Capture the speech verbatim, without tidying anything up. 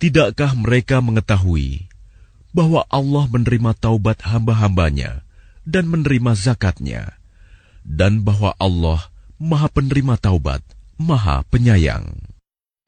Tidakkah mereka mengetahui bahwa Allah menerima taubat hamba-hambanya dan menerima zakatnya, dan bahwa Allah Maha Penerima Taubat, Maha Penyayang?